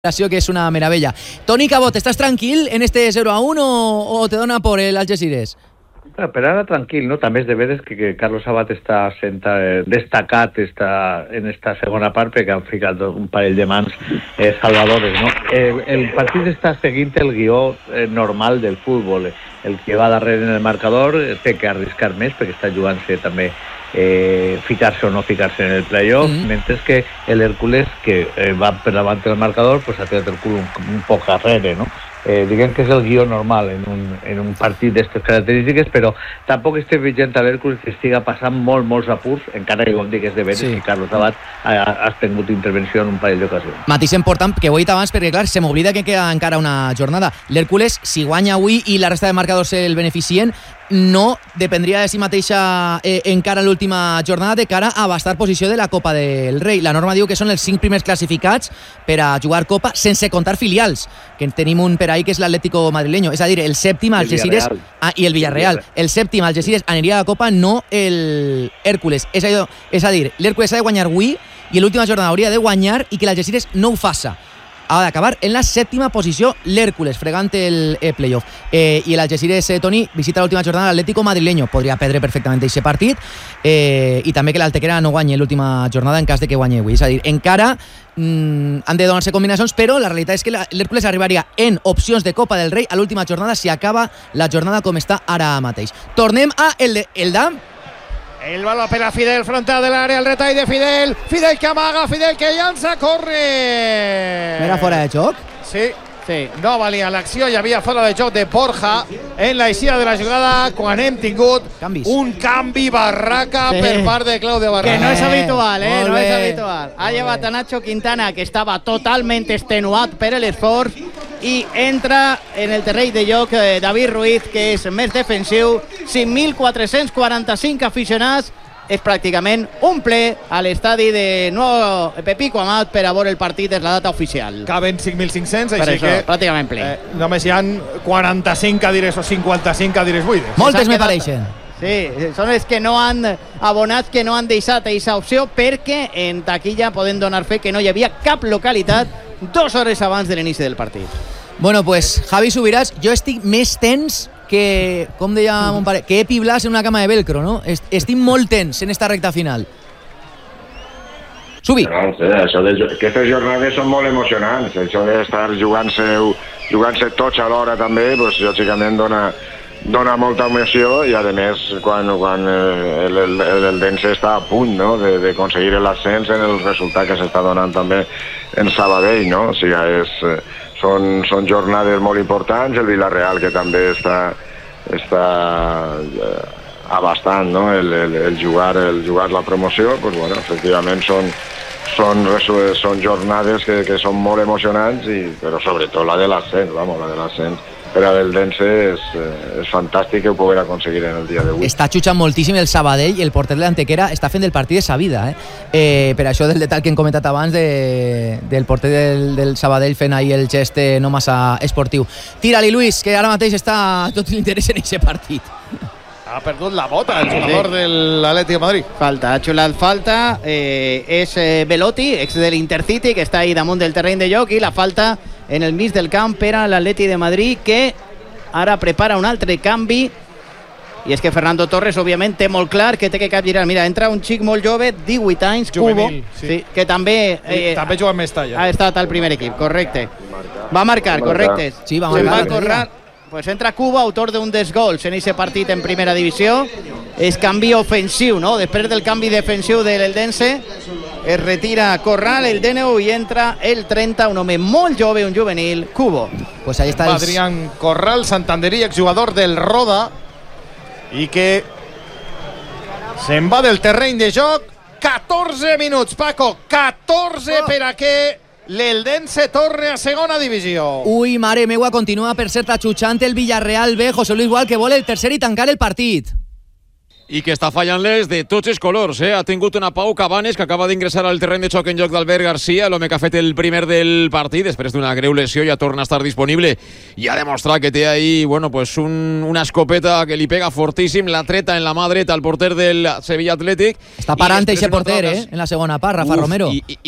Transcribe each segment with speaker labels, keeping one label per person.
Speaker 1: que és una meravella. Toni Cabot, estàs tranquil en este 0-1 o te dona por el Algeciras?
Speaker 2: Per ara tranquil, no? També és de veres que Carlos Sabat està sent destacat en esta segona part perquè han ficat un parell de mans salvadores, no? El partit està seguint el guió normal del futbol. El que va darrere en el marcador té que arriscar més perquè està jugant-se també ficar-se o no ficar-se en el playoff, mentre que l'Hèrcules, que va per davant del marcador, pues ha tirat el cul un poc darrere, no? Diguem que és el guió normal en un partit d'aquestes característiques, però tampoc estem veient a l'Hèrcules que estiga passant molts apurs, encara que com dic és de veres que Carlos Sabat ha tingut intervenció en un parell d'ocasions.
Speaker 1: Matís important que ho he dit abans perquè clar, se m'oblida que queda encara una jornada. L'Hèrcules, si guanya avui i la resta de marcadors el beneficien, no dependria de si mateixa encara l'última jornada de cara a bastar posició de la Copa del Rei. La norma diu que són els 5 primers classificats per a jugar Copa sense comptar filials, que tenim un per ahí que és l'Atlético madrileño, és a dir, el sèptim Algeciras i el Villarreal. El sèptim Algeciras aniria a la Copa, no el Hèrcules. És a dir, l'Hèrcules ha de guanyar avui i l'última jornada hauria de guanyar i que l'Algeciras no ho faça. Ha d'acabar en la sèptima posició l'Hèrcules, fregant el playoff. I l'Algeciras, Toni, visita l'última jornada l'Atlético madrileño. Podria perdre perfectament aquest partit i també que l'Antequera no guanyi l'última jornada en cas de que guanyi avui. És a dir, encara han de donar-se combinacions, però la realitat és que l'Hèrcules arribaria en opcions de Copa del Rei a l'última jornada si acaba la jornada com està ara mateix. Tornem a Eldam.
Speaker 3: El balón per Fidel, frontal del área, el retall de Fidel. Fidel que amaga, Fidel que llança, corre.
Speaker 1: ¿Era fora de joc?
Speaker 3: Sí, no valia l'acció, hi havia fora de joc de Borja en la eixida de la jugada quan hem tingut un canvi barraca per part de Claudio Barraca.
Speaker 4: Que no és habitual, no és habitual. Ha llevat a Nacho Quintana, que estava totalment extenuat per l'esforç, i entra en el terreny de joc David Ruiz, que és més defensiu. 5.445 aficionats, és pràcticament un ple a l'estadi de Nou Pepico Amat per a veure el partit, és la data oficial.
Speaker 3: Caben 5.500, així que
Speaker 4: pràcticament ple.
Speaker 3: Només hi ha 45 cadires o 55 cadires buides.
Speaker 1: Moltes me pareixen.
Speaker 4: Sí, són els que no han abonat, que no han deixat aquesta opció, perquè en taquilla poden donar fe que no hi havia cap localitat 2 hores abans de l'inici del partit.
Speaker 1: Bueno, pues Javi Subiràs, jo estic més tens que, com deia mon pare, que Epi Blas en una cama de velcro, no? Estic molt tens en esta recta final. Subi.
Speaker 5: No sé, aquestes jornades són molt emocionants. Això d'estar jugant-se tots alhora també, doncs, lògicament dona molta emoció, i a més quan el Dense està a punt, no?, d'aconseguir l'ascens en el resultat que s'està donant també en Sabadell, no? O sigui, són jornades molt importants. El Villarreal, que també està abastant, no?, el jugar la promoció, doncs, bueno, efectivament són jornades que són molt emocionants, però sobretot la de l'ascens per a l'Eldense és fantàstic que ho poguera aconseguir en el dia d'avui.
Speaker 1: Està xutxant moltíssim el Sabadell i el porter de l'Antequera està fent el partit de sa vida, per això del detall que hem comentat abans del porter del Sabadell fent ahir el gest no massa esportiu. Tira-li, Luis, que ara mateix està tot l'interès en aquest partit.
Speaker 3: Ha perdut la bota el jugador de l'Atlético de Madrid.
Speaker 4: Ha xulat falta, és Belotti, ex de l'Intercity, que està ahí damunt del terreny de joc, i la falta en el mig del camp per a l'Atleti de Madrid, que ara prepara un altre canvi. I és que Fernando Torres, òbviament, té molt clar que té que capgirar. Mira, entra un xic molt jove, 18 anys,
Speaker 3: juvenil,
Speaker 4: Cubo, sí, que també
Speaker 3: també juga en Mestalla.
Speaker 4: Ha estat al primer equip, correcte. Va marcar, correcte.
Speaker 1: Sí, va marcar.
Speaker 4: Pues entra Cubo, autor d'un dels gols en aquest partit en primera divisió. És canvi ofensiu, no? Després del canvi defensiu de l'Eldense, es retira Corral, el DNU, i entra el 30, un home molt jove, un juvenil, Cubo.
Speaker 1: Pues ahí está
Speaker 3: Adrián Corral, santanderí, exjugador del Roda, i que se'n va del terreny de joc. 14 minuts, Paco, 14 per a que l'Eldense torne a segona divisió.
Speaker 1: Ui, mare meua, continua per ser xutxant el Villarreal B. José Luis Gual, que vol el tercer i tancar el partit.
Speaker 6: I que està fallant-les de tots els colors. Ha tingut una Pau Cabanes, que acaba d'ingressar al terreny de xoc en lloc d'Albert Garcia, l'home que ha fet el primer del partit, després d'una greu lesió ja torna a estar disponible i ha demostrat que té ahí, bueno, pues una escopeta que li pega fortíssim, la treta en la mà dreta al porter del Sevilla Athletic.
Speaker 1: Està parant eixe porter, en la segona part, Rafa Romero.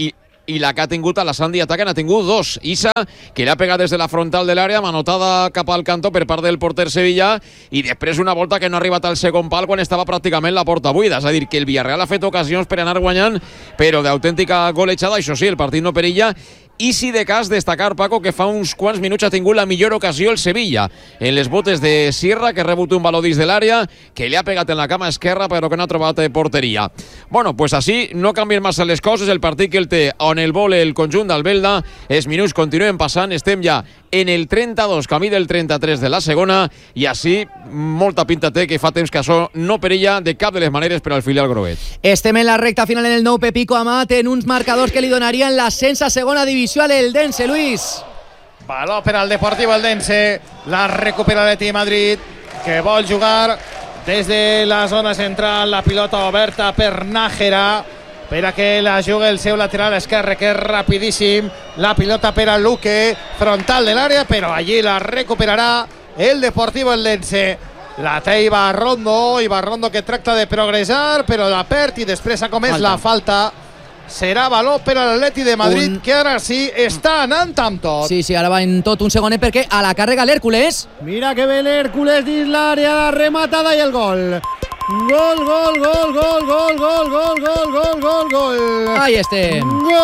Speaker 6: i la que ha tingut a la Sandy Ataca n'ha tingut 2. Issa, que l'ha pegat des de la frontal de l'àrea, manotada cap al cantó per part del porter sevillà, i després una volta que no ha arribat al segon pal quan estava pràcticament la porta buida. És a dir, que el Villarreal ha fet ocasions per anar guanyant, però d'autèntica golejada. Això sí, el partit no perilla. I si de cas destacar, Paco, que fa uns quants minuts ha tingut la millor ocasió el Sevilla en les botes de Sierra, que ha rebut un baló dins de l'àrea, que li ha pegat en la cama esquerra però que no ha trobat porteria. Bueno, pues així no canvien massa les coses. El partit que el té on el vol el conjunt d'Albelda, els minuts continuen passant, estem ja en el 32, camí del 33 de la segona, i així molta pinta té que fa temps que això no perilla de cap de les maneres per al filial groguet.
Speaker 1: Estem en la recta final en el nou Pepico Amat, en uns marcadors que li donarien l'ascens a segona divisió a l'Eldense, Luis.
Speaker 3: Baló per al Deportivo Eldense, la recupera l'Atleti de Madrid, que vol jugar des de la zona central, la pilota oberta per Nájera, per a que la jugui el seu lateral esquerre, que és rapidíssim. La pilota per a Luque, frontal de l'àrea, però allí la recuperarà el Deportivo Eldense. La té Ibarrondo que tracta de progressar, però la perd i després ha comès la falta. Serà baló per a l'Atleti de Madrid, que ara sí està anant amb tot.
Speaker 1: Sí, ara va en tot un segonet perquè a la càrrega l'Hèrcules.
Speaker 7: Mira que ve l'Hèrcules dins l'àrea, la rematada i el gol. Gol, gol, gol, gol, gol, gol, gol, gol, gol, gol, gol.
Speaker 1: Ahí estem.
Speaker 7: Gol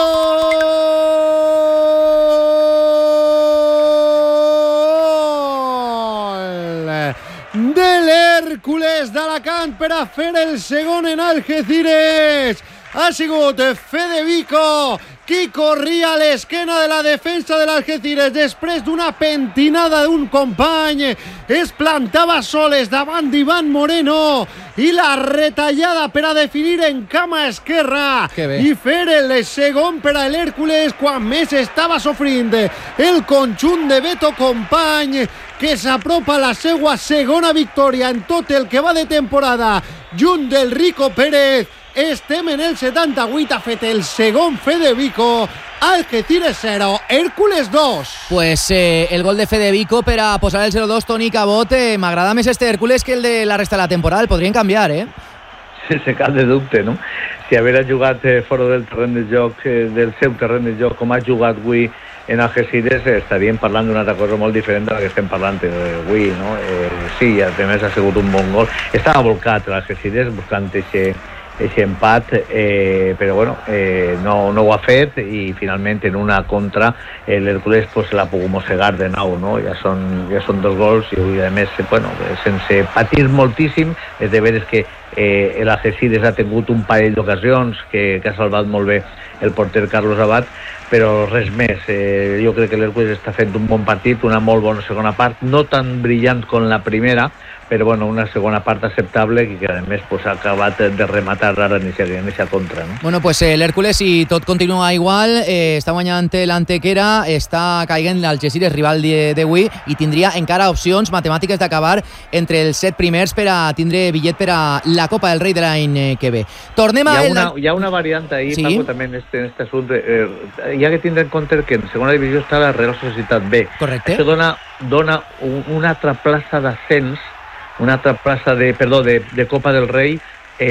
Speaker 7: de l'Hèrcules d'Alacant per a fer el segon en Algeciras. Ha sigut Federico qui corria a l'esquena de la defensa de l'Algeciras després d'una pentinada d'un company. Es plantava soles davant d'Ivan Moreno i la retallada per a definir en cama esquerra i fer el segon per a l'Hèrcules quan més estava sofrint el conjunt de Beto Company, que s'apropa a la seva segona victòria en tot el que va de temporada junt del Rico Pérez. Estem en el 78, ha fet el segon Federico. Algeciras 0, Hèrcules 2.
Speaker 1: Pues el gol de Federico per a posar el 0-2, Toni Cabot. M'agrada més este Hèrcules que el de la resta de la temporada. El podrien canviar,
Speaker 2: Sense cap de dubte, no? Si haguera jugat fora del terreny de joc, del seu terreny de joc, com ha jugat avui en Algeciras, estaríem parlant d'una altra cosa molt diferent de la que estem parlant avui, no? Sí, a més ha sigut un bon gol. Estava volcat l'Algeciras buscant aquest empat, però bueno, no ho ha fet, i finalment en una contra l'Hèrcules pues, l'ha pogut mossegar de nou, no? Ja són 2 gols, i a més, bueno, sense patir moltíssim. És de veres que l'Algeciras ha tingut un parell d'ocasions que ha salvat molt bé el porter Carlos Abad, però res més. Jo crec que l'Hèrcules està fent un bon partit, una molt bona segona part, no tan brillant com la primera, però bueno, una segona part acceptable, i que a més pues, ha acabat de rematar ara en aquesta contra, no?
Speaker 1: Bueno, pues l'Hèrcules, si tot continua igual, està guanyant l'Antequera, està caient l'Algeciras, rival d'avui, i tindria encara opcions matemàtiques d'acabar entre els 7 primers per a tindre bitllet per a la Copa del Rei de l'any que ve. Tornem a...
Speaker 2: Hi ha una variant ahí, sí? Paco, també en este assumpte. Hi ha que tindre en compte que en segona divisió està la Real Societat B. Correcte. Això dona una altra plaça d'ascens, una altra plaça de Copa del Rei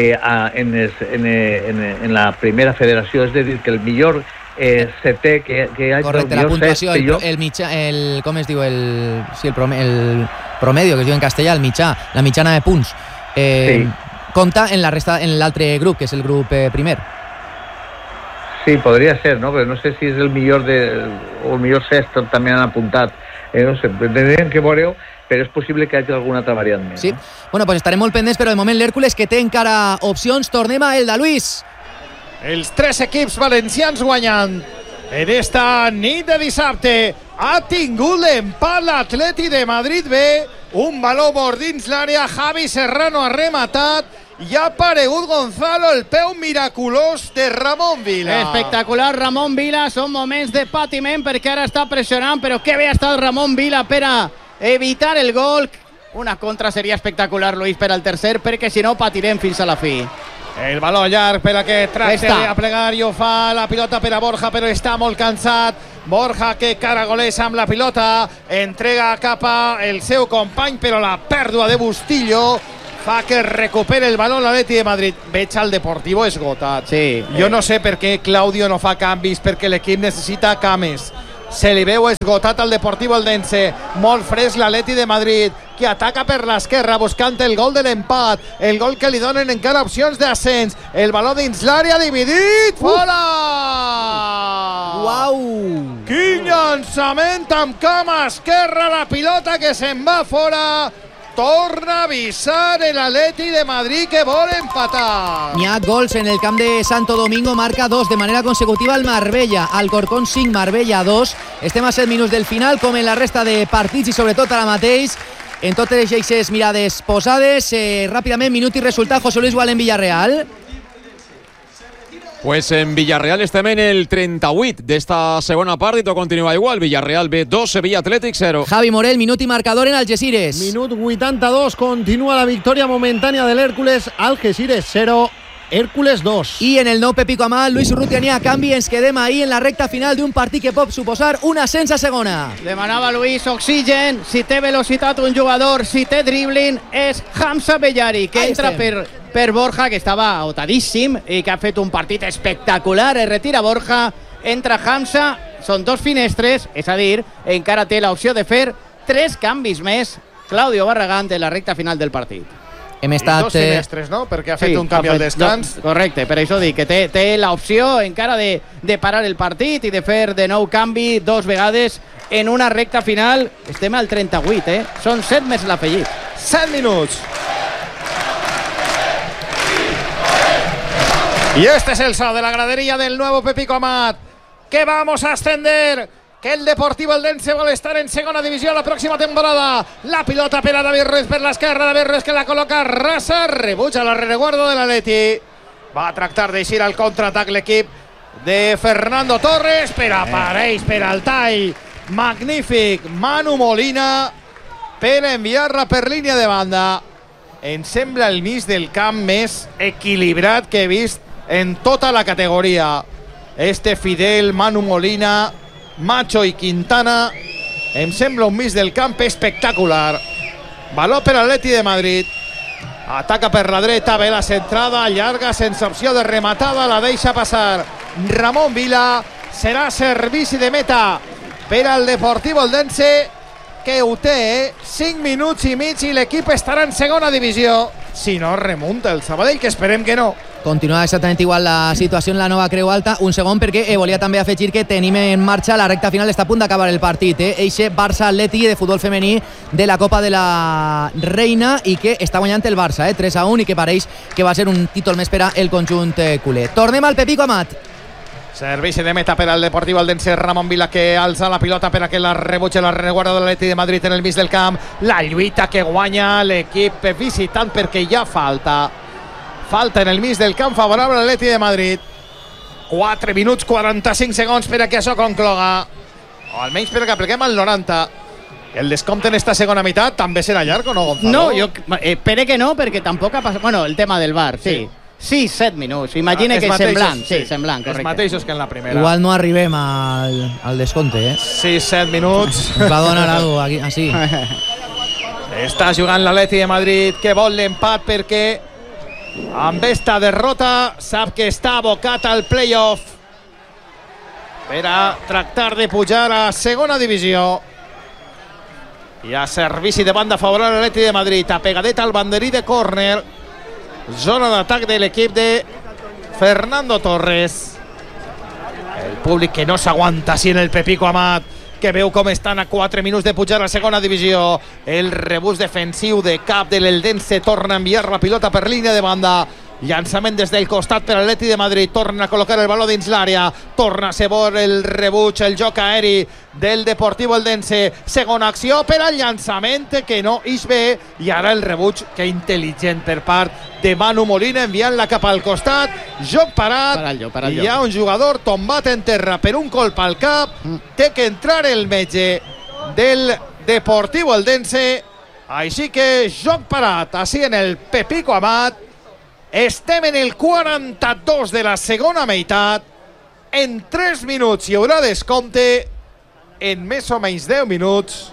Speaker 2: en la primera federació. És a dir, que el millor setè que hi ha...
Speaker 1: Correcte, la puntuació, com es diu? El promedio, que es diu en castellà, la mitjana de punts. Compta en l'altre grup, que és el grup primer.
Speaker 2: Sí, podria ser, no? Però no sé si és el millor o el millor sexto també han apuntat. No sé, tindríem que veure-ho, però és possible que hi hagi alguna altra variant més.
Speaker 1: Sí, bueno, pues estarem molt pendents, però de moment l'Hèrcules, que té encara opcions. Tornem a Elda, Luis.
Speaker 3: Els 3 equips valencians guanyant en esta nit de dissabte. Ha tingut l'empat l'Atleti de Madrid B, un baló bordins l'àrea, Javi Serrano ha rematat i ha aparegut Gonzalo, el peu miraculós de Ramon Vila.
Speaker 4: Espectacular Ramon Vila, són moments de patiment perquè ara està pressionant, però que bé ha estat Ramon Vila per a evitar el gol. Una contra seria espectacular, Luis, per al tercer, perquè si no patirem fins a la fi.
Speaker 3: El baló llarg per a que tracte de plegar i ho fa la pilota per a Borja, però està molt cansat. Borja que caragoleix amb la pilota, entrega cap a el seu company, però la pèrdua de Bustillo fa que recupere el baló l'Atleti de Madrid. Veig el Deportivo esgotat.
Speaker 4: Sí.
Speaker 3: Jo no sé per què Claudio no fa canvis, perquè l'equip necessita cames. Se li veu esgotat al Deportivo Eldense. Molt fresc l'Atleti de Madrid, que ataca per l'esquerra buscant el gol de l'empat, el gol que li donen encara opcions d'ascens. El baló dins l'àrea dividit, fora!
Speaker 1: Uau!
Speaker 3: Quin llançament amb cama esquerra, la pilota que se'n va fora. Torna a avisar l'Atleti de Madrid que vol empatar.
Speaker 1: N'hi ha gols en el camp de Santo Domingo, marca 2 de manera consecutiva el Marbella, Alcorcón 5, Marbella 2. Estem a 7 minuts del final, com en la resta de partits i sobretot ara mateix en totes aquestes mirades posades. Ràpidament, minut i resultat, José Luis Gual en Villarreal.
Speaker 6: Pues en Villarreal estem en el 38 d'esta segona part i tot continua igual. Villarreal B 2, Sevilla Athletic 0.
Speaker 1: Javi Morel, minut i marcador en Algeciras.
Speaker 7: Minut 82, continua la victòria momentània de l'Hèrcules. Algeciras 0, Hércules 2.
Speaker 1: I en el nou Pepico Amat, Luis Urrutia n'hi ha canvi. Ens quedem ahir en la recta final d'un partit que pot suposar un ascens a segona.
Speaker 4: Demanava Luis oxigen. Si té velocitat un jugador, si té dribbling, és Hamza Bellari, que entra per Borja, que estava agotadíssim i que ha fet un partit espectacular. Es retira Borja, entra Hamza. Són 2 finestres, és a dir, encara té l'opció de fer 3 canvis més Claudio Barragán en la recta final del partit.
Speaker 1: Hem estat...
Speaker 3: 2 finestres, no? Perquè ha fet un canvi al descans.
Speaker 4: Correcte, per això dic que té l'opció encara de parar el partit i de fer de nou canvi 2 vegades en una recta final. Estem al 38, Són 7 més l'afegit.
Speaker 3: 7 minuts. Y este es el sonido de la gradería del nuevo Pepico Amat, que vamos a ascender, que el Deportivo Eldense va a estar en segunda división la próxima temporada. La pilota per a David Ruiz per l'esquerra, David Ruiz que la col·loca rasa, rebutja el rereguardo de l'Atleti. Va a tractar d'eixir al contraatac l'equip de Fernando Torres, però apareix per al tall magnífic Manu Molina per enviar-la per línia de banda. Em sembla el mig del camp més equilibrat que he vist en tota la categoria. Este Fidel, Manu Molina, Macho i Quintana. Em sembla un mig del camp espectacular. Baló per l'Atleti de Madrid. Ataca per la dreta, ve la centrada, llarga, sense opció de rematada, la deixa passar Ramon Vila. Serà servici de meta per al Deportivo Eldense, que ho té, 5 minuts i mig i l'equip estarà en segona divisió. Si no, remunta el Sabadell, que esperem que no.
Speaker 1: Continua exactament igual la situació en la nova Creu Alta. Un segon, perquè volia també afegir que tenim en marxa la recta final. Està a punt d'acabar el partit. Eixe Barça-Atleti de futbol femení de la Copa de la Reina i que està guanyant el Barça, 3-1, i que pareix que va ser un títol més per al conjunt culer. Tornem al Pepico Amat.
Speaker 3: Servici de meta per al Deportivo Eldense. Ramon Vila que alça la pilota per a que la rebutge la reguarda de l'Atleti de Madrid en el mig del camp. La lluita que guanya l'equip visitant perquè hi ha falta. Falta en el mig del camp favorable a l'Atleti de Madrid. 4 minuts 45 segons per a que això concloga. O almenys per a que apliquem al 90. El descompte en esta segona meitat també serà llarg o no, Gonzalo?
Speaker 4: No, jo espero que no, perquè tampoc ha passat... Bueno, el tema del VAR, sí. 6-7 minuts, imagina que és semblant. Sí, semblant, correcte.
Speaker 3: Els mateixos que en la primera.
Speaker 1: Igual no arribem al descompte,
Speaker 3: 6-7 minuts.
Speaker 1: Ens va donar alguna cosa aquí,
Speaker 3: Està jugant l'Atleti de Madrid, que vol l'empat perquè amb esta derrota sap que està abocat al playoff per a tractar de pujar a segona divisió. I a servici de banda favorable a l'Atleti de Madrid, apegadet al banderí de córner. Zona d'atac de l'equip de Fernando Torres. El públic que no s'aguanta així en el Pepico Amat, que veu com estan a 4 minuts de pujar a segona divisió. El rebús defensiu de cap de l'Eldense torna a enviar la pilota per línia de banda. Llançament des del costat per l'Atleti de Madrid. Torna a col·locar el baló dins l'àrea. Torna a ser el rebuig, el joc aeri del Deportivo Eldense. Segona acció per al llançament que no ix bé. I ara el rebuig, que intel·ligent per part de Manu Molina, enviant-la cap al costat. Joc parat. I hi ha un jugador tombat en terra per un colp al cap. Té que entrar el metge del Deportivo Eldense. Així que joc parat, així en el Pepico Amat. Estem en el 42 de la segona meitat. En 3 minuts hi haurà descompte. En més o menys 10 minuts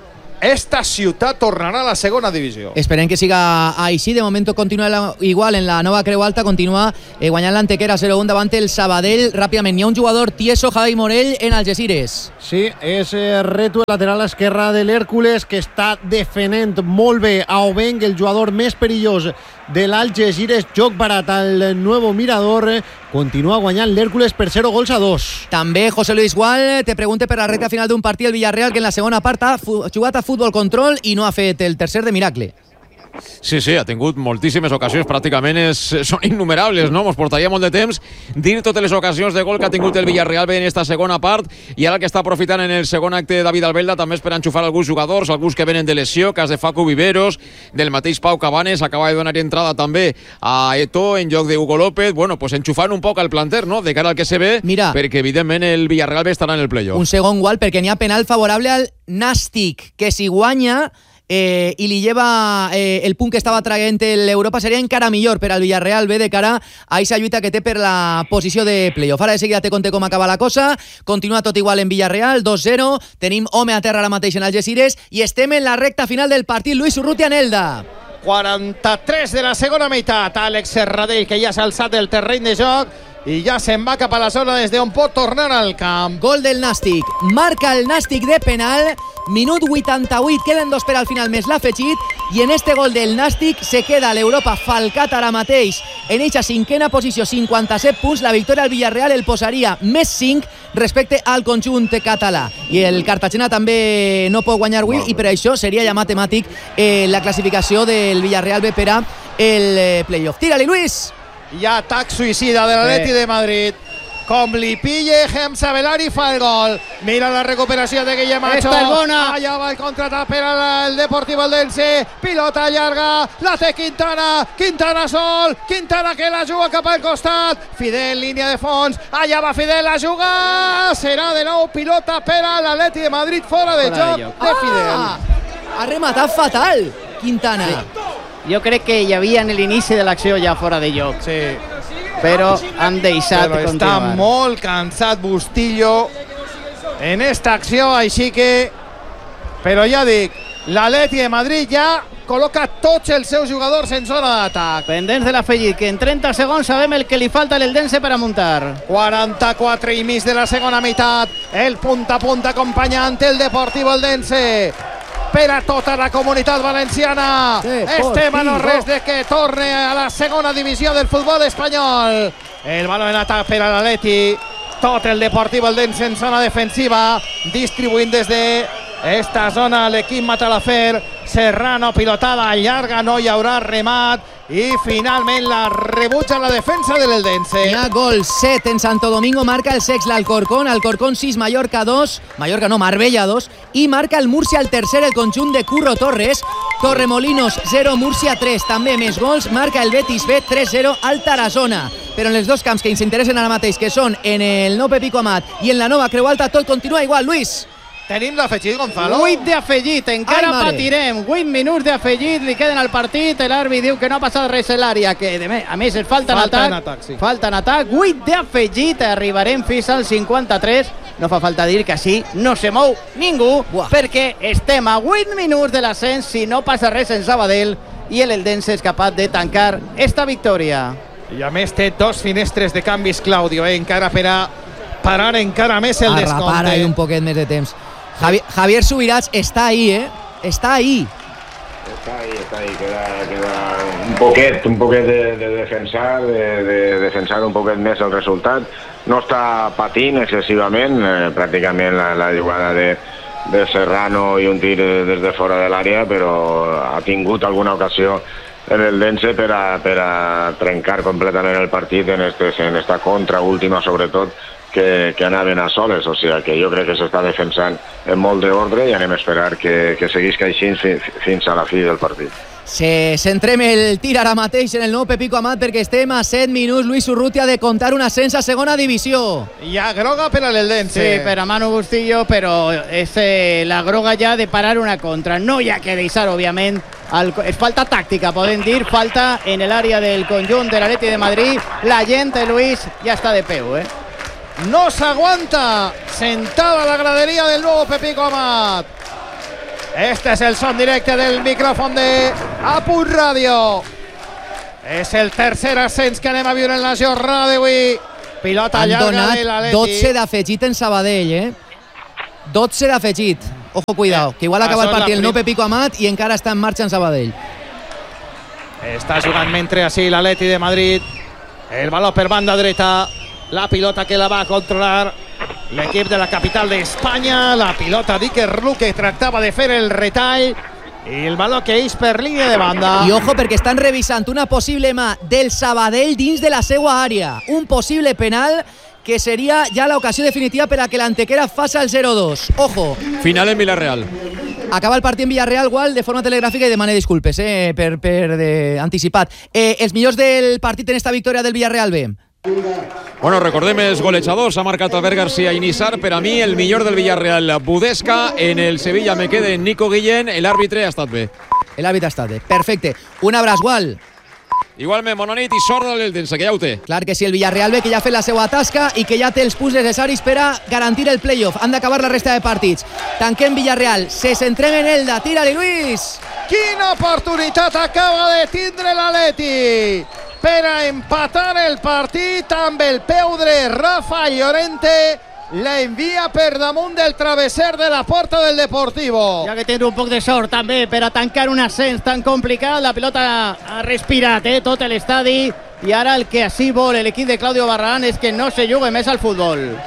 Speaker 3: esta ciutat tornarà a la segona divisió.
Speaker 1: Esperem que siga així. De moment continua igual en la nova Creu Alta, continua guanyant l'Antequera 0-1 davant el Sabadell. Ràpidament, hi ha un jugador tieso, Javi Morell, en Algeciras.
Speaker 7: Sí, és Retu, el lateral esquerre de l'Hèrcules, que està defenent molt bé a Obeng, el jugador més perillós de l'Algeciras. Joc barat al Nuevo Mirador. Continua guanyant l'Hèrcules per 0-2.
Speaker 1: També José Luis Gual te pregunta per la recta final d'un partit del Villarreal que en la segona part ha jugat a futbol control i no ha fet el tercer de miracle.
Speaker 6: Sí, ha tingut moltíssimes ocasions, pràcticament són innumerables, no? Mos portaria molt de temps dir totes les ocasions de gol que ha tingut el Villarreal bé en esta segona part, i ara que està aprofitant en el segon acte David Albelda també és per enxufar alguns jugadors, alguns que venen de lesió, cas de Facu Viveros, del mateix Pau Cabanes, acaba de donar entrada també a Eto'o en lloc de Hugo López, bueno, pues enxufant un poc el planter, no?, de cara al que se ve. Mira, perquè evidentment el Villarreal bé estarà en el playoff.
Speaker 1: Un segon gol perquè n'hi ha penal favorable al Nàstic, que si guanya i li lleva el punt que estava traient l'Europa seria encara millor per al Villarreal bé de cara a aquesta lluita que té per la posició de playoff. Ara de seguida te conté com acaba la cosa. Continua tot igual en Villarreal, 2-0, tenim home a terra ara mateix en Algeciras i estem en la recta final del partit. Luis Urrutia en Elda.
Speaker 3: 43 de la segona meitat. Àlex Serradell, que ja s'ha alçat del terreny de joc i ja se'n va cap a la zona des d'on pot tornar al camp.
Speaker 1: Gol del Nàstic. Marca el Nàstic de penal. Minut 88, queden 2 per al final més l'afegit, i en este gol del Nàstic se queda l'Europa falcat ara mateix en eixa cinquena posició, 57 punts. La victòria al Villarreal el posaria més 5 respecte al conjunt català, i el Cartagena també no pot guanyar avui i per això seria ja matemàtic la classificació del Villarreal B per a el playoff. Tira-li, Luis.
Speaker 3: Hi ha atac suïcida de l'Atleti de Madrid. Com li pille Gemsa Belari, fa el gol. Mira la recuperació de Guillem Macho.
Speaker 4: Esta és bona.
Speaker 3: Allà va el contraatac per al Deportivo Eldense. Pilota llarga, la té Quintana. Quintana sol. Quintana que la juga cap al costat. Fidel, línia de fons. Allà va Fidel, la juga. Serà de nou pilota per a l'Atleti de Madrid, fora de joc de Fidel.
Speaker 1: Ha rematat fatal Quintana.
Speaker 4: Sí. Jo crec que hi havia en l'inici de l'acció ja fora de lloc.
Speaker 3: Sí.
Speaker 4: Però han deixat
Speaker 3: però
Speaker 4: continuar.
Speaker 3: Està molt cansat Bustillo en esta acció, així que... Però ja dic, l'Atleti de Madrid ja col·loca tots els seus jugadors en zona d'atac.
Speaker 4: Pendents de l'afegit, que en 30 segons sabem el que li falta a l'Eldense per a muntar.
Speaker 3: 44 i mig de la segona meitat. El punta a punta acompanyant el Deportivo Eldense. Per a tota la comunitat valenciana. Estem a no res de que torne a la segona divisió del futbol espanyol. El baló en atac per a l'Atleti. Tot el Deportivo Eldense en zona defensiva, distribuint des de esta zona l'equip Matalafer. Serrano, pilotada llarga, no hi haurà remat, i finalment la rebutja la defensa de l'Eldense.
Speaker 1: Hi ha gol 7 en Santo Domingo, marca el Sex l'Alcorcón, Alcorcón 6, Mallorca 2, Marbella 2, i marca el Múrcia el tercer, el conjunt de Curro Torres. Torremolinos 0, Múrcia 3, també més gols, marca el Betis B 3-0 al Tarazona. Però en els dos camps que ens interessen ara mateix, que són en el Nou Pepico Amat i en la nova Creu Alta, tot continua igual, Luis.
Speaker 3: Tenim l'afegit, Gonzalo.
Speaker 4: 8 d'afegit, encara patirem. 8 minuts d'afegit, li queden al partit. L'àrbit diu que no ha passat res a l'àrea, que a més es falta en atac.
Speaker 3: Sí.
Speaker 4: Falta en atac. 8 d'afegit, arribarem fins al 53. No fa falta dir que així no se mou ningú, perquè estem a 8 minuts de l'ascens, si no passa res en Sabadell, i l'Eldense és capaç de tancar esta victòria.
Speaker 3: I a més té 2 finestres de canvis, Claudio, encara per a parar encara més el descompte.
Speaker 1: Arrapar un poquet més de temps. Javier Subirats está ahí, está ahí.
Speaker 5: Está ahí, queda un poquet de defensar un poquet més el resultat. No està patint excessivament, pràcticament la jugada de Serrano i un tir des de fora de l'àrea, però ha tingut alguna ocasió en el Dense per a trencar completament el partit en esta contra última, sobretot, que anaven a soles, o sigui que jo crec que s'està defensant en molt d'ordre i anem a esperar que seguisca així fins a la fi del partit.
Speaker 1: Centrem el tir ara mateix en el Nou Pepico Amat perquè estem a 7 minuts, Luis Urrutia, de contar un ascens a segona divisió.
Speaker 3: Hi ha groga per a l'Eldense.
Speaker 4: Sí, per a Manu Bustillo, però és la groga ja de parar una contra. No hi ha que deixar, òbviament. Es falta tàctica, podem dir, falta en l'àrea del conjunt de l'Atleti de Madrid. La gent, Luis, ja està de peu,
Speaker 3: No s'aguanta, sentada a la graderia del Nuevo Pepico Amat. Este és el son directe del micròfon de Apunt Ràdio. És el tercer ascens que anem a viure en la jornada d'avui. Pilota
Speaker 1: Han
Speaker 3: llarga
Speaker 1: donat
Speaker 3: de l'Atleti.
Speaker 1: 12 d'afegit en Sabadell, 12 d'afegit. Ojo, cuidado, que igual acaba el partit el no Pepico Amat i encara està en marxa en Sabadell.
Speaker 3: Està jugant mentre així l'Atleti de Madrid. El baló per banda dreta. La pilota que la va a controlar l'equip de la capital d'Espanya. La pilota d'Iker Luque, que tractava de fer el retall. I el baló que eix per línia de banda.
Speaker 1: I ojo, perquè estan revisant una possible mà del Sabadell dins de la seva àrea. Un possible penal que seria ja l'ocasió definitiva per a que l'Antequera faci el 0-2. Ojo.
Speaker 6: Final en Villarreal.
Speaker 1: Acaba el partit en Villarreal, igual, de forma telegràfica i demane disculpes, per anticipat. Els millors del partit en esta victòria del Villarreal B.
Speaker 6: Bueno, recordem els golejadors. Ha marcat Albert García i Nizar. Per a mi, el millor del Villarreal, Budesca. En el Sevilla me quede Nico Guillén. L'àrbitre ha estat bé.
Speaker 1: L'àrbitre ha estat bé. Perfecte. Un abraç, Gual.
Speaker 6: Igualment, bona nit i sort del Dense, que ja ho té.
Speaker 1: Clar que sí, el Villarreal B, que ja ha fet la seva tasca i que ja té els punts necessaris per a garantir el playoff. Han d'acabar la resta de partits. Tanquem Villarreal. Se centrem en Elda. Tira-li, Luis.
Speaker 3: Quina oportunitat acaba de tindre l'Atleti per a empatar el partit amb el peu dret. Rafa Llorente la envia per damunt del travesser de la porta del Deportivo.
Speaker 4: Ja que tens un poc de sort també per a tancar un ascens tan complicat. La pilota ha respirat tot l'estadi i ara el que així vol l'equip de Claudio Barragán és que no se jugui més al futbol.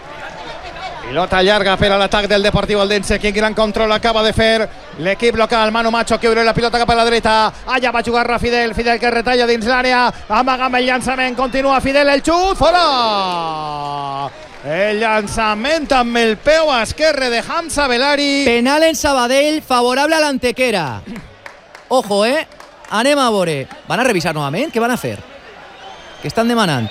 Speaker 3: Pilota llarga per a l'atac del Deportivo Eldense. Quin gran control acaba de fer l'equip local. Manu Macho que obre la pilota cap a la dreta. Allà va jugar Fidel. Fidel que retalla dins l'àrea. Amaga amb el llançament. Continua Fidel. El xut. Fora! El llançament amb el peu esquerre de Hamza Belari.
Speaker 1: Penal en Sabadell, favorable a l'Antequera. Ojo, anem a veure. Van a revisar novament? Què van a fer? Què estan demanant?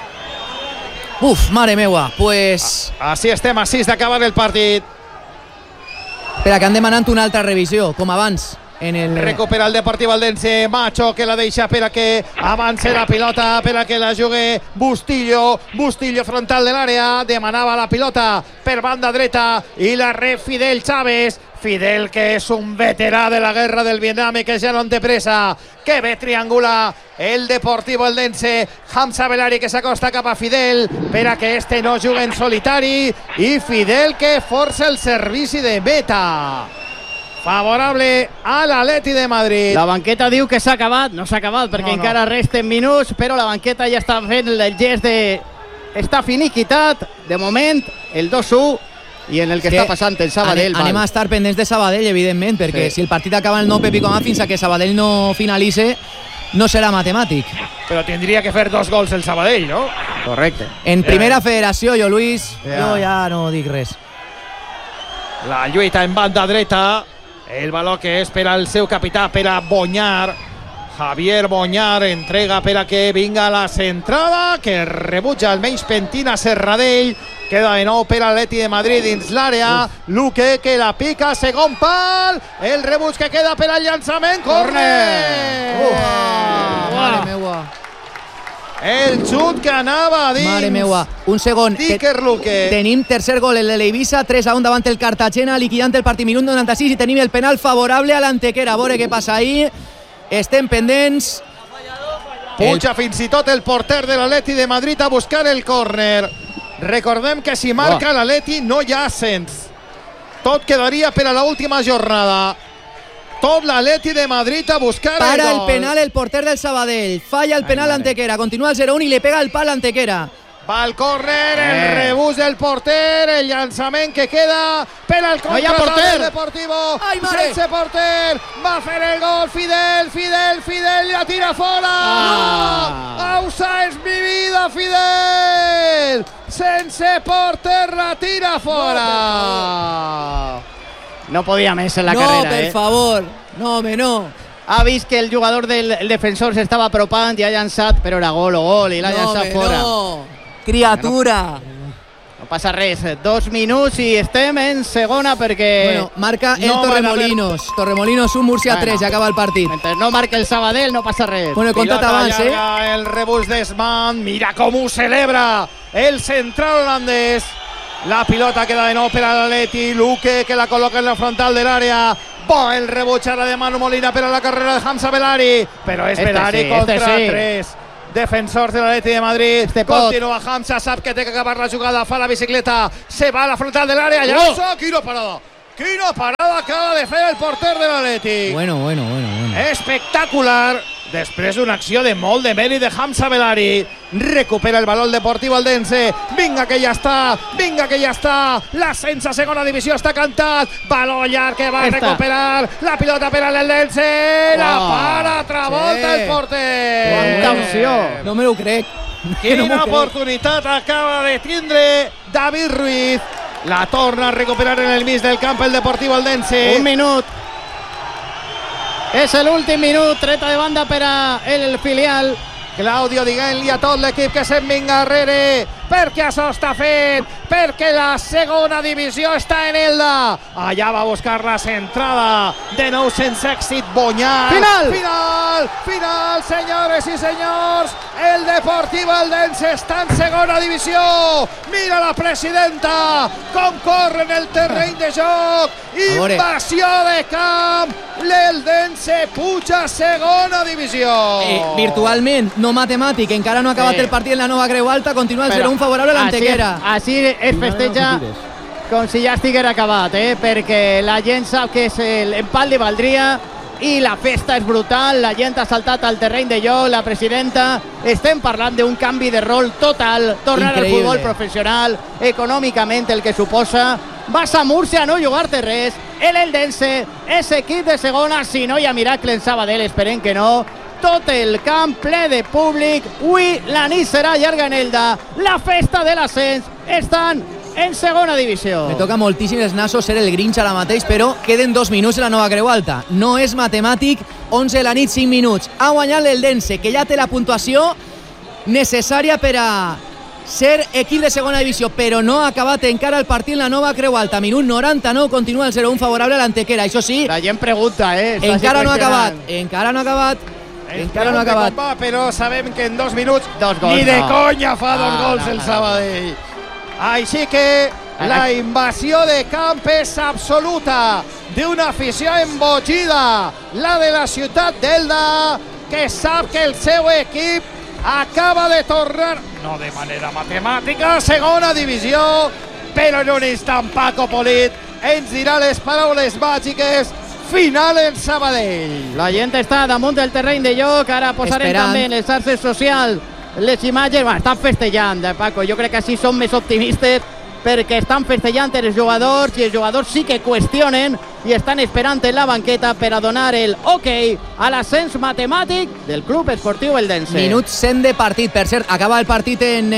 Speaker 1: Uf, mare meua, pues...
Speaker 3: Així estem, a 6 d'acabar el partit.
Speaker 1: Espera, que han demanat una altra revisió, com abans.
Speaker 3: Recupera el Deportivo Eldense. Macho que la deixa per a que avance la pilota, per a que la jugui Bustillo. Bustillo frontal de l'àrea. Demanava la pilota per banda dreta i la rep Fidel Chávez. Fidel, que és un veterà de la guerra del Vietnam i que ja no en té pressa. Que bé triangula el Deportivo Eldense. Hamza Belari que s'acosta cap a Fidel per a que este no jugui en solitari. I Fidel que força el servici de meta. Favorable a l'Atleti de Madrid.
Speaker 4: La banqueta diu que s'ha acabat. No s'ha acabat perquè encara resten minuts, però la banqueta ja està fent el gest de... Està finiquitat. De moment, el 2-1 i en el que està passant el Sabadell.
Speaker 1: Anem a estar pendents de Sabadell, evidentment, perquè si el partit acaba el no Pepico Amat fins a que Sabadell no finalitze, no serà matemàtic.
Speaker 3: Però tindria que fer 2 gols el Sabadell, no?
Speaker 4: Correcte.
Speaker 1: En primera federació, Luis, jo ja no dic res.
Speaker 3: La lluita en banda dreta. El baló que és per al seu capità, per a Boñar. Javier Boñar entrega per a que vinga la centrada, que rebutja almenys Pentina Serradell. Queda de nou per a l'Atleti de Madrid dins l'àrea. Luque que la pica, segon pal. El rebuig que queda per al llançament. Corner!
Speaker 1: Mare meua.
Speaker 3: El xut que anava dins.
Speaker 1: Mare meua. Un segon.
Speaker 3: Iker Luque.
Speaker 1: Tenim tercer gol, el de l'Eivissa, 3-1 davant el Cartagena, liquidant el partit minut 96 i tenim el penal favorable a l'Antequera. A veure què passa ahir. Estem pendents.
Speaker 3: Puja fins i tot el porter de l'Atleti de Madrid a buscar el córner. Recordem que si marca l'Atleti no hi ha ascens. Tot quedaria per a l'última jornada. Tot l'Atleti de Madrid a buscar el gol.
Speaker 1: Para el penal el porter del Sabadell. Falla el penal Antequera. Continúa el 0-1 y le pega el pal a Antequera.
Speaker 3: Va al córner, el rebús del porter, el llançament que queda per al contraatac del Deportivo. Sense porter, va a fer el gol Fidel, la tira fora. Ausa es mi vida, Fidel. Sense porter, la tira fora.
Speaker 4: No podia més en la
Speaker 1: carrera.
Speaker 4: No,
Speaker 1: per favor. No, home, no.
Speaker 4: Ha vist que el jugador del defensor s'estava apropant i ha llançat, però era gol i l'ha llançat fora.
Speaker 1: No. Criatura.
Speaker 4: No passa res, 2 minuts i estem en segona perquè...
Speaker 1: Bueno, marca el Torremolinos. Torremolinos 1, Múrcia 3, ja acaba el partit.
Speaker 4: Mentre no marca el Sabadell no passa res.
Speaker 1: Bueno, he contat abans,
Speaker 3: El rebús d'Esman, mira com ho celebra el central holandès. La pilota queda de nou per a l'Atleti. Luque que la col·loca en la frontal de l'àrea. Va el rebuig ara de Manu Molina per a la carrera de Hamza Belari, però és Belari contra 3 defensors de l'Atleti de Madrid. Continua Hamza, sap que té que acabar la jugada, fa la bicicleta, se va a la frontal de l'àrea, llança, quina parada acaba de fer el porter de l'Atleti.
Speaker 1: Bueno.
Speaker 3: Espectacular. Després d'una acció de molt de mèrit de Hamza Belari, recupera el Balón Deportivo Eldense. Vinga que ja està, l'ascens a segona divisió està cantat, baló llarg que va a recuperar la pilota per a l'Eldense, la para, travolta el porter.
Speaker 4: Quanta opció.
Speaker 1: No me lo crec.
Speaker 3: Quina oportunitat acaba de tindre David Ruiz, la torna a recuperar en el mig del camp el Deportivo Eldense.
Speaker 4: Un minut. És l'últim minut, treta de banda per a el filial.
Speaker 3: Claudio diguent-li a tot l'equip que se'n vinga darrere, perquè això està fet, perquè la segona divisió està en Elda. Allà va a buscar la centrada, de nou sense èxit Bonyar. Final, senyores i senyors, el Deportivo Eldense està en segona divisió. Mira la presidenta com corre en el terreny de joc, invasió de camp, l'Eldense puja a segona divisió.
Speaker 1: Virtualment, no matemàtic, encara no ha acabat el partit en la nova Creu Alta, continua el 0-1 favorable a l'Antequera.
Speaker 4: Així es festeja com si ja estiguera acabat, perquè la gent sap que és l'empat li valdria i la festa és brutal, la gent ha saltat al terreny de joc, la presidenta, estem parlant d'un canvi de rol total, tornar al futbol professional, econòmicament el que suposa. Vas a Múrcia a no jugar-te res, l'Eldense és equip de segona, si no hi ha miracle en Sabadell, esperem que no. Tot el camp ple de públic, avui la nit serà llarga en Elda, la festa de l'ascens, estan en segona divisió.
Speaker 1: Me toca moltíssim els nassos ser el Grinch ara mateix, però queden 2 minuts en la nova Creu Alta. No és matemàtic, 11 de la nit, 5 minuts. Ha guanyat l'Eldense, que ja té la puntuació necessària per a ser equip de segona divisió, però no ha acabat encara el partit en la nova Creu Alta. Minut 99, continua el 0-1 favorable a l'Antequera. Això sí,
Speaker 4: la gent pregunta,
Speaker 1: encara no ha acabat. Encara no ha acabat.
Speaker 3: Però sabem que en 2 minuts
Speaker 4: dos gols,
Speaker 3: ni de conya fa 2 gols el Sabadell. Així que la invasió de camp és absoluta d'una afició embogida, la de la ciutat d'Elda, que sap que el seu equip acaba de tornar, no de manera matemàtica, a segona divisió, però en un instant Paco Polit ens dirà les paraules màgiques. Final en Sabadell.
Speaker 4: La gent està damunt del terreny de joc, ara posarem també en les xarxes socials les imatges. Bueno, estan festejant, Paco, jo crec que així són més optimistes, perquè estan festejant els jugadors i els jugadors sí que qüestionen i estan esperant en la banqueta per a donar el ok a l'ascens matemàtic del Club Esportiu Eldense.
Speaker 1: Minut 100 de partit, per cert, acaba el partit en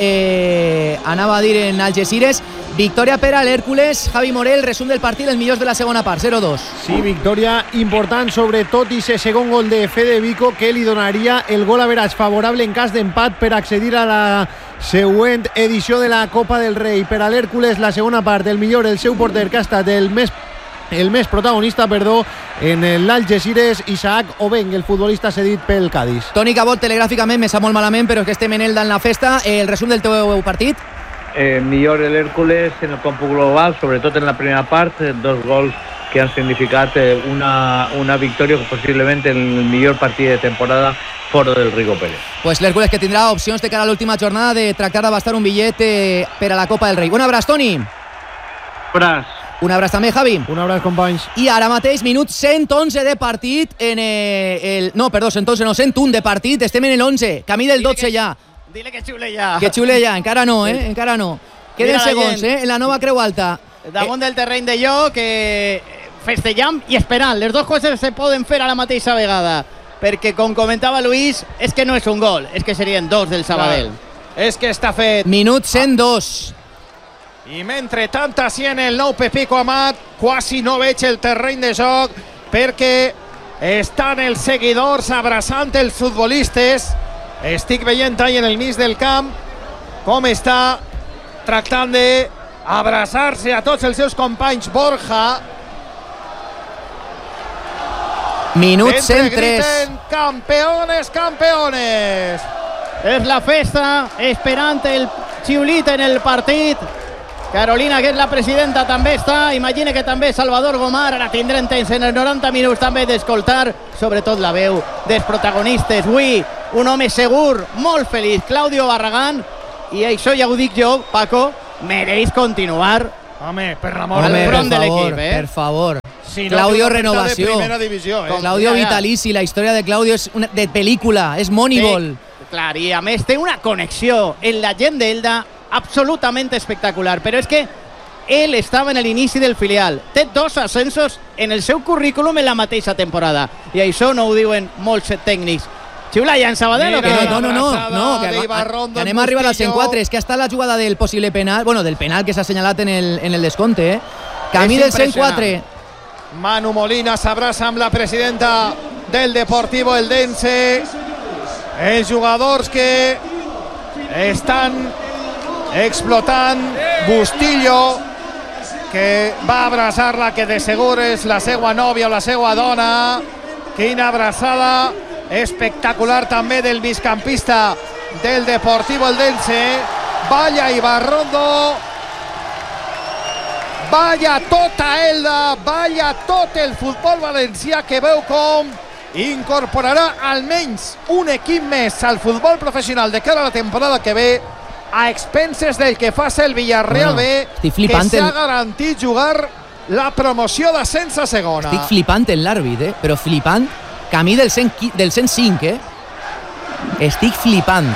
Speaker 1: anava a dir en Algeciras. Victòria per a l'Hèrcules. Javi Morel, resum del partit, els millors de la segona part, 0-2.
Speaker 7: Sí, victòria important, sobretot i segon gol de Fede Vico, que li donaria el gol average favorable en cas d'empat per accedir a la següent edició de la Copa del Rei. Per a l'Hèrcules, la segona part, el millor, el seu porter, que ha estat el més protagonista, en l'Algeciras, Isaac Obeng, el futbolista cedit pel Cádiz.
Speaker 1: Toni Cabot, telegràficament, me sap molt malament, però és que estem en Elda en la festa. El resum del teu partit?
Speaker 2: Millor el Hércules en el còmput global, sobretot en la primera part, 2 gols que han significat una victòria, possiblement el millor partit de temporada fora del Rico Pérez.
Speaker 1: Pues l'Hèrcules, que tindrà opcions de cara a l'última jornada de tractar d'abastar un bitllet per a la Copa del Rei. Un abraç, Toni. Un abraç també, Javi.
Speaker 7: Un abraç, companys.
Speaker 1: I ara mateix, minut 111 de partit en el... No, perdó, 101 de partit, estem en el 11, camí del 12 ja.
Speaker 4: Dile que xule ja.
Speaker 1: Que xule ja, encara no, encara no. Queden segons, en la nova Creu Alta.
Speaker 4: Damunt del terreny de joc, festejant i esperant. Les dues coses se poden fer a la mateixa vegada, perquè, com comentava Luis, és que no és un gol, és que serien 2 del Sabadell.
Speaker 3: És que està fet.
Speaker 1: Minut 102.
Speaker 3: I mentre tant així en el nou Pepico Amat, quasi no veig el terreny de joc, perquè estan els seguidors abraçant els futbolistes. Estic veient ahí en el mig del camp com està tractant d'abraçar-se a tots els seus companys Borja.
Speaker 1: Minut 103.
Speaker 3: Griten, campeones, campeones.
Speaker 4: És la festa, esperant el xiulit en el partit. Carolina, que és la presidenta, també està. Imagina que també Salvador Gomar. Ara tindrem temps en els 90 minuts també d'escoltar, sobretot la veu dels protagonistes. Avui, un home segur, molt feliç, Claudio Barragán. I això ja ho dic jo, Paco, mereix continuar.
Speaker 3: Home, per l'amor
Speaker 4: Home,
Speaker 3: de
Speaker 4: front de
Speaker 1: favor,
Speaker 4: l'equip,
Speaker 1: per favor.
Speaker 3: Si no,
Speaker 1: Claudio,
Speaker 3: té una pinta
Speaker 1: renovació.
Speaker 3: de primera divisió,
Speaker 1: Claudio
Speaker 4: Ja, ja.
Speaker 1: vitalici, la història de Claudio és de pel·lícula, és Moneyball.
Speaker 4: Clar, i a més té una connexió en la gent d'Elda absolutament espectacular, però és que ell estava en l'inici del filial, té 2 ascensos en el seu currículum en la mateixa temporada, i això no ho diuen molts tècnics. Xiula ja en Sabadell o
Speaker 3: Mira,
Speaker 4: què?
Speaker 1: No, que anem a arribar al 104, és que està la jugada del possible penal, bueno, del penal que s'ha assenyalat en el descompte, Camí del 104.
Speaker 3: Manu Molina s'abraça amb la presidenta del Deportivo Eldense. Els jugadors que estan explotant. Bustillo, que va abraçar-la, que de segur és la seva nòvia o la seva dona. Quina abraçada espectacular també del migcampista del Deportivo Eldense. Vaya Ibarrondo, vaya tota Elda, vaya tot el futbol valencià, que veu com incorporarà almenys un equip més al futbol professional de cara a la temporada que ve, a expenses del que faci el Villarreal B, que s'ha garantit jugar la promoció d'ascens a segona.
Speaker 1: Estic flipant en l'àrbit, però flipant. Camí del 105, Estic flipant.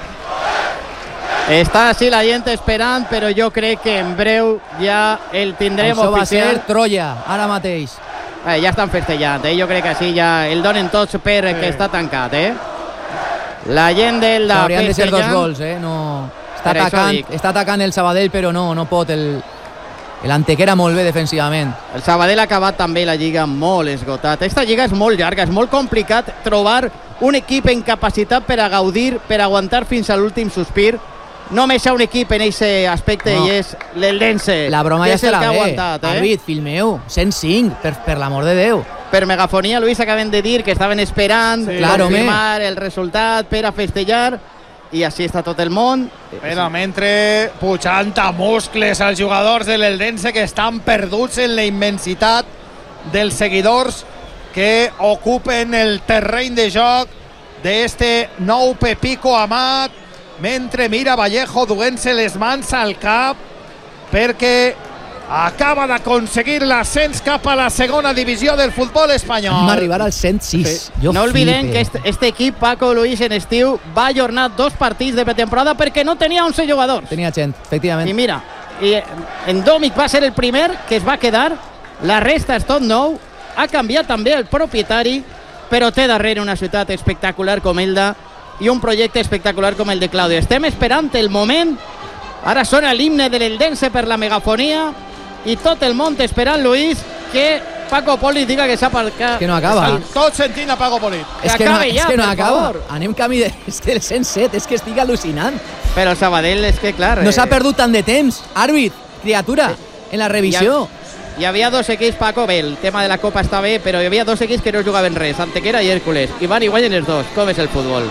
Speaker 4: Està així la gent esperant, però jo crec que en breu ja el tindrem
Speaker 1: Això va
Speaker 4: oficial.
Speaker 1: ser Troia, ara mateix.
Speaker 4: Ja estan festejant, jo crec que així ja el donen tots per que està tancat, La gent del
Speaker 1: Haurien de ser 2 gols, no... Està atacant el Sabadell, però no pot l'Antequera molt bé defensivament.
Speaker 4: El Sabadell ha acabat també la lliga molt esgotat. Esta lliga és molt llarga, és molt complicat trobar un equip en capacitat per a gaudir, per aguantar fins a l'últim sospir. Només hi ha un equip en aquest aspecte i és l'Eldense.
Speaker 1: La broma ja estarà bé. Àrbit, filmeu, 105, per l'amor de Déu.
Speaker 4: Per megafonia, Luis, acaben de dir que estaven esperant confirmar el resultat per a festejar, i així està tot el món.
Speaker 3: Però mentre pujant a muscles els jugadors de l'Eldense, que estan perduts en la immensitat dels seguidors que ocupen el terreny de joc d'este nou Pepico Amat, mentre mira Vallejo duent-se les mans al cap perquè acaba d'aconseguir l'ascens cap a la segona divisió del futbol espanyol.
Speaker 1: Vam arribar al 106.
Speaker 4: No oblidem que este equip, Paco, Luis, en estiu va ajornar 2 partits de pretemporada perquè no tenia 11 jugadors.
Speaker 1: Tenia gent, efectivament.
Speaker 4: I mira, en Dòmic va ser el primer que es va quedar, la resta és tot nou, ha canviat també el propietari, però té darrere una ciutat espectacular com Elda i un projecte espectacular com el de Claudio. Estem esperant el moment, ara sona l'himne de l'Eldense per la megafonia i tot el món esperant, Luis, que Paco Polit diga que s'ha aparcat.
Speaker 1: És que no acaba.
Speaker 3: Tot sentint a Paco Polit.
Speaker 1: És que no acaba. Anem camí del 107, és que estic al·lucinant.
Speaker 4: Però el Sabadell és que, clar...
Speaker 1: No s'ha perdut tant de temps. Àrbit, criatura, en la revisió.
Speaker 4: Hi havia 2 equips, Paco, bé, el tema de la Copa està bé, però hi havia 2 equips que no jugaven res, Antequera i Hèrcules, i van i guanyen els 2. Com és el futbol?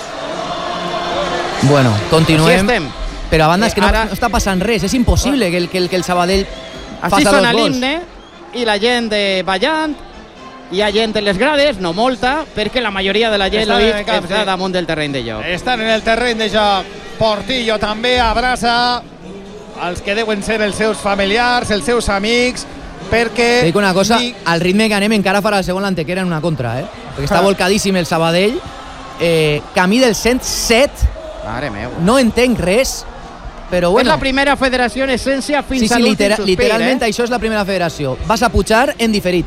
Speaker 1: Bueno, continuem.
Speaker 4: Així estem.
Speaker 1: Però a banda és que no està passant res, és impossible que el Sabadell faça 2 gols.
Speaker 4: Així sona l'himne i la gent de ballant, hi ha gent en les grades, no molta, perquè la majoria de la gent està damunt del terreny de joc.
Speaker 3: Estan en el terreny de joc. Portillo també abraça els que deuen ser els seus familiars, els seus amics, perquè...
Speaker 1: Dic una cosa, al ritme que anem encara farà el segon l'Antequera en una contra, perquè està volcadíssim el Sabadell. Camí del 107,
Speaker 4: mare meu,
Speaker 1: no entenc res, però bueno.
Speaker 4: És la primera federació en essència fins a l'últim sospir.
Speaker 1: Literalment això és la primera federació. Vas a pujar en diferit.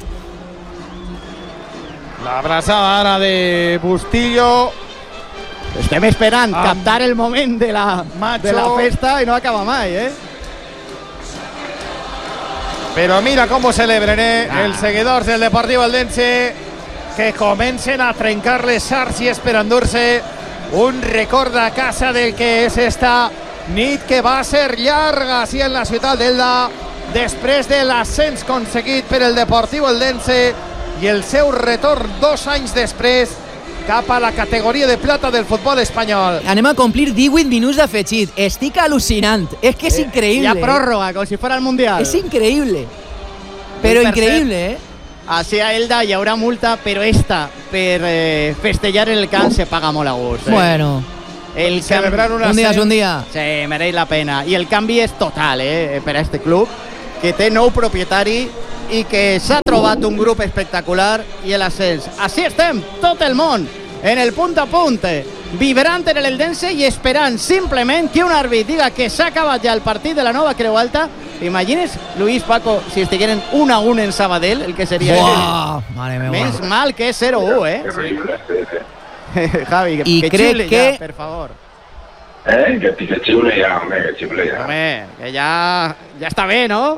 Speaker 3: L'abraçada ara de Bustillo.
Speaker 4: Estem esperant captar el moment de la festa i no acaba mai,
Speaker 3: Però mira com ho celebren, els seguidors del Deportivo Eldense, que comencen a trencar les xarxes per endur-se un record a casa del que és esta nit que va ser llarga així en la ciutat d'Elda, després de l'ascens aconseguit per el Deportivo Eldense i el seu retorn 2 anys després cap a la categoria de plata del futbol espanyol.
Speaker 1: Anem a complir 18 minuts d'afegit. Estic al·lucinant. És que és increïble.
Speaker 4: Hi ha pròrroga, com si fuera el Mundial.
Speaker 1: És increïble. Però increïble, eh?
Speaker 4: Hacia Elda hi haurà multa, però esta, per festejar en el camp, se paga molt a gust.
Speaker 1: Bueno.
Speaker 3: Celebrar un
Speaker 1: dia és un dia.
Speaker 4: Sí, mereix la pena. I el canvi és total, per a este club, que té nou propietari i que s'ha trobat un grup espectacular i l'ascens. Així estem, tot el món, en el punt a punt, vibrant en l'Eldense i esperant simplement que un àrbit diga que s'ha acabat ja el partit de la Nova Creu Alta. Imagines, Luis, Paco, si estigueren 1-1 en Sabadell, el que seria...
Speaker 1: Mare meva.
Speaker 4: Menys mal que és 0-1, Javi,
Speaker 1: I
Speaker 4: que
Speaker 1: crec
Speaker 4: xiule
Speaker 1: que...
Speaker 4: ja, per favor.
Speaker 5: Que xiule ja, home, que xiule ja.
Speaker 4: Home, que ja està bé, no?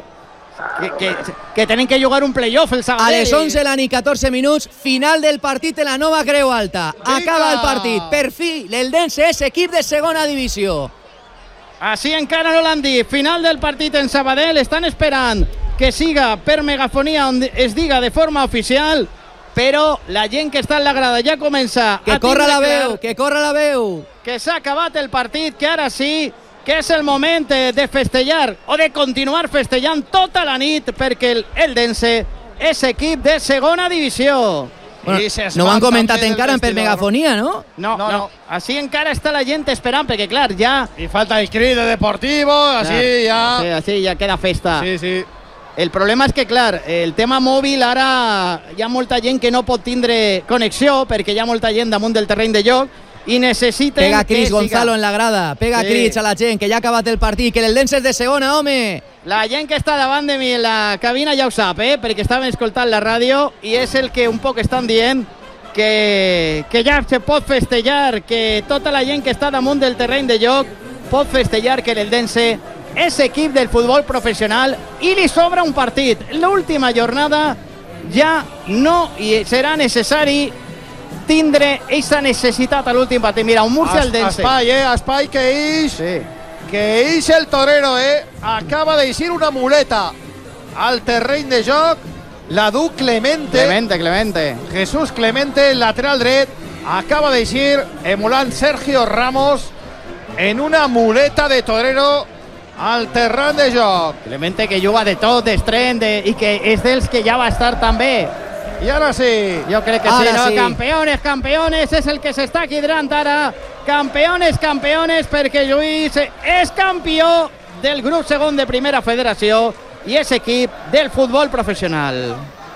Speaker 4: Que tenen que jugar un playoff el
Speaker 1: A
Speaker 4: Sabadell.
Speaker 1: les 11 de la nit, 14 minuts, final del partit en la Nova Creu Alta. Acaba el partit. Per fi, l'Eldense és equip de segona divisió.
Speaker 4: Així encara no l'han dit. Final del partit en Sabadell. Estan esperant que siga per megafonia on es diga de forma oficial, però la gent que està en la grada ja comença
Speaker 1: Que corra la veu, que corra la veu.
Speaker 4: Que s'ha acabat el partit, que ara sí que és el moment de festejar o de continuar festejant tota la nit, perquè el Eldense és equip de segona divisió.
Speaker 1: Bueno, no ho han comentat encara per megafonia, no?
Speaker 4: No. Així encara està la gent esperant, perquè clar, ja...
Speaker 3: I falta el crit de Deportivo, així ja...
Speaker 4: Sí, així ja queda festa.
Speaker 3: Sí.
Speaker 4: El problema és que, clar, el tema mòbil ara hi ha molta gent que no pot tindre connexió perquè hi ha molta gent damunt del terreny de joc i necessiten...
Speaker 1: Pega crits, Gonzalo, en la grada. Pega crits a la gent, que ja ha acabat el partit, que l'Eldense és de segona, home!
Speaker 4: La gent que està davant de mi en la cabina ja ho sap, perquè estaven escoltant la ràdio i és el que un poc estan dient que ja se pot festejar, que tota la gent que està damunt del terreny de joc pot festejar que l'Eldense és equip del futbol professional i li sobra un partit. L'última jornada ja no serà necessari tindre aquesta necessitat a l'últim partit. Mira, un Murcia-Eldense.
Speaker 3: Espai que ix... Sí. Que ix el torero, acaba d'eixir una muleta al terreny de joc, la du Clemente. Jesús Clemente, el lateral dret, acaba d'eixir emulant Sergio Ramos en una muleta de torero al terreny de joc.
Speaker 4: Clemente que juga de tot, d'estreny, i que és dels que ja va estar també.
Speaker 3: I ara sí.
Speaker 4: Jo crec que sí, no? Sí. Campeones, és el que s'està quidrant ara. Campeones, perquè Lluís és campió del grup segon de primera federació i és equip del futbol professional.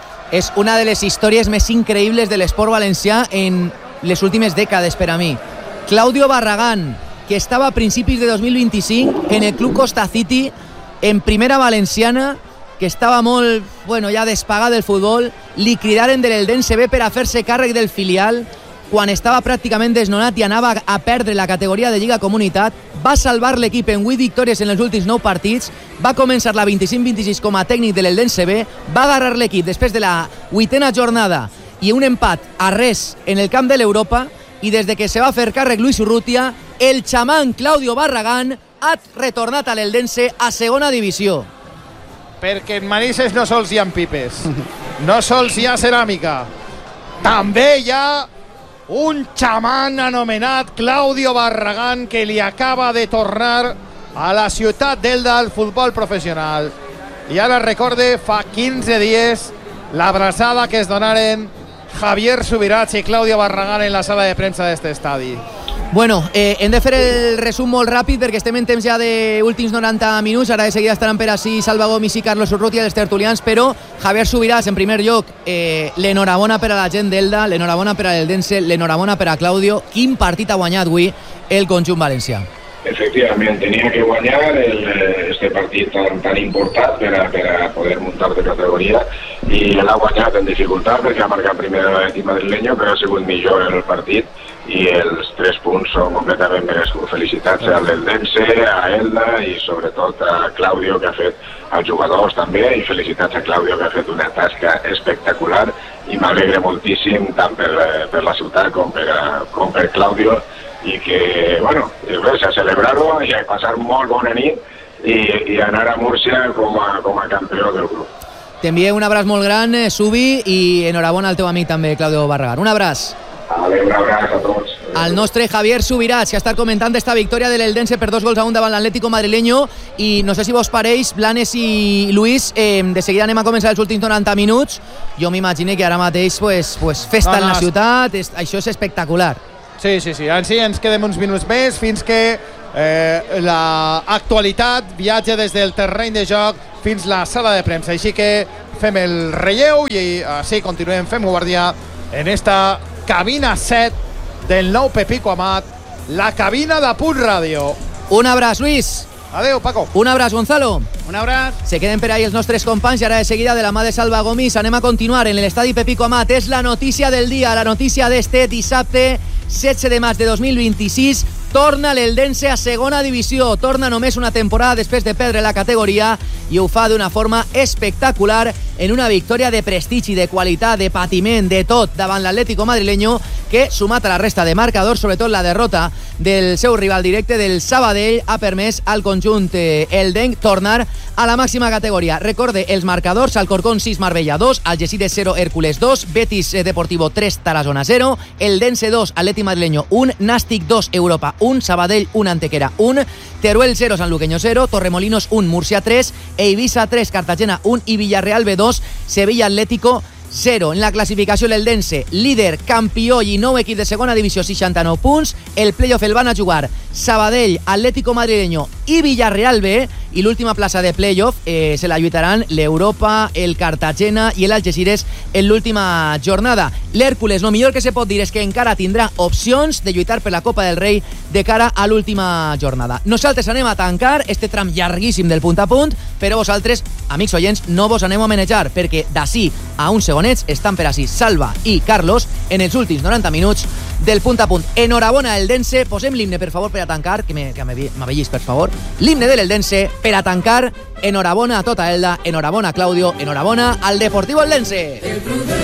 Speaker 1: És una de les històries més increïbles de l'esport valencià en les últimes dècades per a mi. Claudio Barragán, que estava a principis de 2025 en el Club Costa City, en primera valenciana, que estava molt, ja despagat del futbol, li cridaren de l'Eldense B per a fer-se càrrec del filial, quan estava pràcticament desnonat i anava a perdre la categoria de Lliga Comunitat, va salvar l'equip en 8 victòries en els últims 9 partits, va començar la 25-26 com a tècnic de l'Eldense B, va agarrar l'equip després de la 8ª jornada i un empat a res en el camp de l'Europa, i des de que se va fer càrrec Luis Urrutia, el xamán Claudio Barragán ha retornat a l'Eldense a segona divisió.
Speaker 3: Perquè en Manises no sols hi ha pipes, no sols hi ha ceràmica, també hi ha un xamán anomenat Claudio Barragán que li acaba de tornar a la ciutat d'Elda al futbol professional. I ara recorde fa 15 dies l'abraçada que es donaren Javier Subirats i Claudio Barragán en la sala de premsa d'este estadi.
Speaker 1: Bueno, hem de fer el resum molt ràpid perquè estem en temps ja d'últims 90 minuts. Ara de seguida estaran per així Salva Gomis i Carlos Urrutia, els tertulians, però Javier Subirats, en primer lloc, l'enhorabona per a la gent d'Elda, l'enhorabona per a l'Eldense, l'enhorabona per a Claudio. Quin partit ha guanyat avui el conjunt valencià?
Speaker 5: Efectivament, tenia que guanyar este partit tan important per a poder muntar de categoria i l'ha guanyat en dificultat perquè ha marcat primer l'equip madrileño, però ha sigut millor en el partit i els 3 punts són completament merescuts. Felicitats a l'Eldense, a Elda i sobretot a Claudio, que ha fet als jugadors també, i felicitats a Claudio, que ha fet una tasca espectacular i m'alegra moltíssim tant per la ciutat com per Claudio, i que, bueno, res, a celebrar-ho i a passar molt bona nit i anar a Múrcia com a campió del grup.
Speaker 1: T'envie un abraç molt gran, Subi, i enhorabona al teu amic també, Claudio Barragán. Un abraç.
Speaker 5: Vale, un abraç a tots.
Speaker 1: Al nostre Javier Subirats, que ha estat comentant esta victòria de l'Eldense per 2-1 davant l'Atlético madrileño, i no sé si vos pareix, Blanes i Luis, de seguida anem a començar els últims 90 minuts. Jo m'imagino que ara mateix pues festa en la ciutat, això és espectacular.
Speaker 3: Sí, així ens quedem uns minuts més fins que l'actualitat viatja des del terreny de joc fins la sala de premsa. Així que fem el relleu i així continuem fent guàrdia en esta cabina 7 del nou Pepico Amat, la cabina de Punt Ràdio.
Speaker 1: Un abraç, Luis.
Speaker 3: Adeu, Paco.
Speaker 1: Un abraç, Gonzalo.
Speaker 4: Un abraç.
Speaker 1: Se queden per ahí els nostres companys i ara de seguida de la mà de Salva Gomis anem a continuar en l'estadi Pepico Amat. És la notícia del dia, la notícia d'este dissabte 16 de maig de 2026. Torna l'Eldense a segona divisió, torna només una temporada després de perdre la categoria i ho fa d'una forma espectacular en una victòria de prestigi, de qualitat, de patiment, de tot davant l'Atlético madrileño, que sumat a la resta de marcadors, sobretot la derrota del seu rival directe del Sabadell, ha permès al conjunt eldenc tornar a la màxima categoria. Recorde els marcadors: Alcorcón 6, Marbella 2, Algeciras 0, Hércules 2, Betis Deportivo 3, Tarazona 0, Eldense 2, Atleti madrileño 1, Nàstic 2, Europa 1, Sabadell 1, Antequera 1, Teruel 0, Sanluqueño 0, Torremolinos 1, Murcia 3, Eivissa 3, Cartagena 1 i Villarreal B2, Sevilla Atlético 0. En la classificació l'Eldense, líder, campió i nou equip de segona divisió, 69 punts. El playoff el van a jugar Sabadell, Atlético madrileño i Villarreal B, i l'última plaça de playoff se la lluitaran l'Europa, el Cartagena i l'Algeciras en l'última jornada. L'Hèrcules, lo millor que se pot dir és que encara tindrà opcions de lluitar per la Copa del Rei de cara a l'última jornada. Nosaltres anem a tancar este tram llarguíssim del punt a punt, però vosaltres, amics oients, no vos aneu a manejar, perquè d'ací a uns segonets estan per així Salva i Carlos en els últims 90 minuts del punt a punt. Enhorabona Eldense, posem l'himne per favor per a tancar, que m'avellis per favor, l'himne de l'Eldense per a tancar. Enhorabona a tota Elda, enhorabona Claudio, enhorabona al Deportivo Eldense.